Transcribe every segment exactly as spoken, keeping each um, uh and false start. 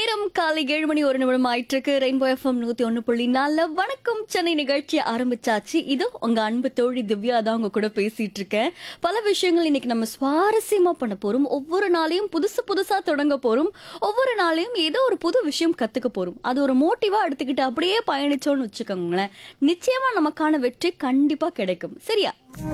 நேரம் காலை ஏழு மணி ஒரு நிமிடம் ஆயிட்டு இருக்கு. ரெயின்போ எஃப்எம் நூத்தி ஒன்னு புள்ளி நாலு வணக்கம் சென்னை நிகழ்ச்சி ஆரம்பிச்சாச்சு. இது உங்க அன்பு தோழி திவ்யா தான் உங்க கூட பேசிட்டு இருக்கேன். பல விஷயங்கள் இன்னைக்கு நம்ம சுவாரஸ்யமா பண்ண போறோம். ஒவ்வொரு நாளையும் புதுசு புதுசா தொடங்க போறோம். ஒவ்வொரு நாளையும் ஏதோ ஒரு புது விஷயம் கத்துக்க போறோம். அது ஒரு மோட்டிவா எடுத்துக்கிட்டு அப்படியே பயணிச்சோன்னு வச்சுக்கோங்களேன், நிச்சயமா நமக்கான வெற்றி கண்டிப்பா கிடைக்கும். சரியா?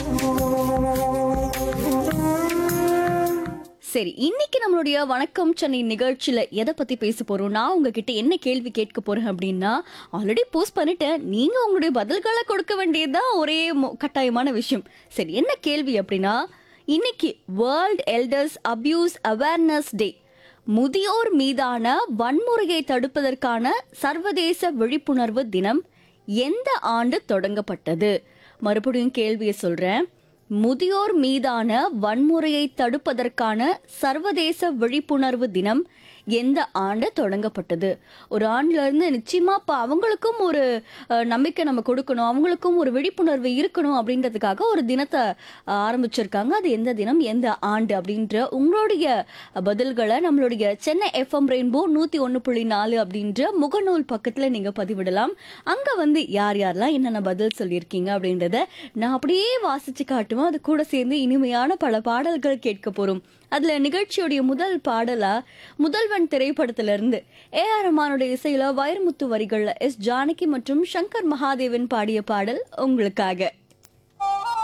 சரி, இன்னைக்கு நம்மளுடைய வணக்கம் சென்னை நிகழ்ச்சியில எதை பத்தி பேச போறோம், நான் உங்ககிட்ட என்ன கேள்வி கேட்க போறேன் அப்படின்னா, ஆல்ரெடி போஸ்ட் பண்ணிட்டேன், நீங்க உங்களுடைய பதில்களை கொடுக்க வேண்டியதுதான் ஒரே மொ- கட்டாயமான விஷயம். சரி, என்ன கேள்வி அப்படின்னா, இன்னைக்கு world elders abuse awareness day, முதியோர் மீதான வன்முறையை தடுப்பதற்கான சர்வதேச விழிப்புணர்வு தினம் எந்த ஆண்டு தொடங்கப்பட்டது? மறுபடியும் கேள்வியை சொல்றேன். முதியோர் மீதான வன்முறையை தடுப்பதற்கான சர்வதேச விழிப்புணர்வு தினம் எந்த ஆண்டு தொடங்கப்பட்டது? ஒரு ஆண்டுல இருந்து நிச்சயமா இப்ப அவங்களுக்கும் ஒரு அஹ், நம்பிக்கை நம்ம கொடுக்கணும், அவங்களுக்கும் ஒரு விழிப்புணர்வு இருக்கணும் அப்படின்றதுக்காக ஒரு தினத்தை அஹ், ஆரம்பிச்சிருக்காங்க. அது எந்த தினம், எந்த ஆண்டு அப்படின்ற உங்களுடைய பதில்களை நம்மளுடைய சென்னை எஃப்எம் ரெயின்போ நூத்தி ஒன்னு புள்ளி நாலு அப்படின்ற முகநூல் பக்கத்துல நீங்க பதிவிடலாம். அங்க வந்து யார் யாரெல்லாம் என்னென்ன பதில் சொல்லியிருக்கீங்க அப்படின்றத நான் அப்படியே வாசிச்சு காட்டுவேன். அது கூட சேர்ந்து இனிமையான பல பாடல்கள் கேட்க போறோம். அதுல நிகழ்ச்சியுடைய முதல் பாடலா முதல்வன் திரைப்படத்துல இருந்து ஏ ஆர் ரஹ்மானுடைய இசையில வைரமுத்து வரிகள்ல எஸ் ஜானகி மற்றும் சங்கர் மகாதேவன் பாடிய பாடல் உங்களுக்காக.